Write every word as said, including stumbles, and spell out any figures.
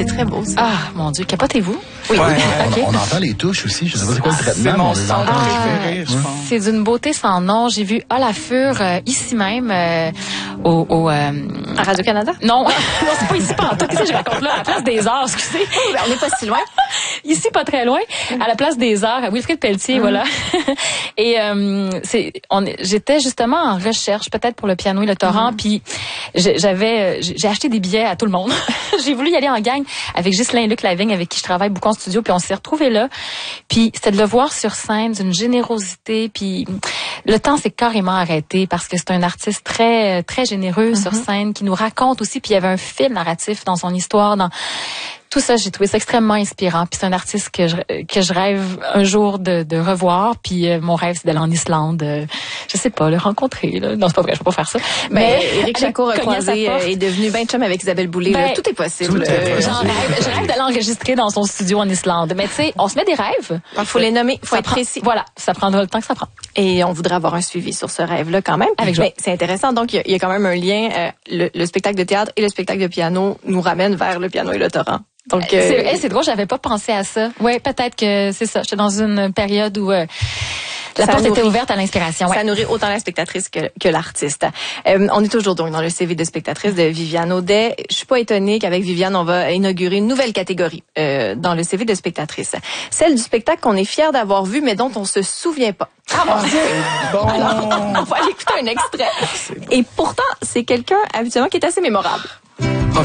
c'est très beau, ça. Ah, mon Dieu, capotez-vous? Oui, Ouais, oui. on, Okay. on entend les touches aussi. Je sais pas c'est quoi le C'est traitement, mon mais on les son entend. préféré, je pense. C'est d'une beauté sans nom. J'ai vu Olafur euh, ici même euh, au... au euh, À Radio-Canada? non, non, c'est pas ici, pas en tout. Qu'est-ce que je raconte là? À la place des Arts, excusez. On n'est pas si loin. Ici, pas très loin, à la place des Arts, à Wilfrid Pelletier, mm. voilà. Et euh, c'est, on, j'étais justement en recherche, peut-être pour le piano et le torrent, mm. puis j'avais, j'ai acheté des billets à tout le monde. J'ai voulu y aller en gang avec Ghislain Luc Lavigne, avec qui je travaille beaucoup en studio, puis on s'est retrouvés là. Puis c'était de le voir sur scène, d'une générosité, puis le temps s'est carrément arrêté parce que c'est un artiste très très généreux mm-hmm. sur scène, qui nous raconte aussi, puis il y avait un fil narratif dans son histoire, dans tout ça, j'ai trouvé ça extrêmement inspirant. Puis c'est un artiste que je que je rêve un jour de, de revoir. Puis euh, mon rêve, c'est d'aller en Islande. Euh, je sais pas, le rencontrer. Là. Non, c'est pas vrai, je peux pas faire ça. Mais ben, Éric Jacquot recroisé euh, est devenu ben chum avec Isabelle Boulay. Ben, là. Tout est possible. Tout est euh, possible. J'en rêve. Je rêve d'aller enregistrer dans son studio en Islande. Mais tu sais, on se met des rêves. Il faut les nommer, il faut ça être prend, précis. Voilà, ça prendra le temps que ça prend. Et on voudrait avoir un suivi sur ce rêve-là quand même. Avec joie. C'est intéressant. Donc, il y, y a quand même un lien. Euh, le, le spectacle de théâtre et le spectacle de piano nous ramènent vers le piano et le torrent. Donc, euh, c'est, hey, c'est drôle, j'avais pas pensé à ça. Ouais, peut-être que c'est ça. J'étais dans une période où euh, la porte nourrit, était ouverte à l'inspiration. Ouais. Ça nourrit autant la spectatrice que, que l'artiste. Euh, on est toujours donc dans le C V de spectatrice de Viviane Audet. Je suis pas étonnée qu'avec Viviane, on va inaugurer une nouvelle catégorie euh, dans le C V de spectatrice. Celle du spectacle qu'on est fier d'avoir vu, mais dont on se souvient pas. Ah mon Dieu! Bon. Alors, on va aller écouter un extrait. Et pourtant, c'est quelqu'un habituellement qui est assez mémorable.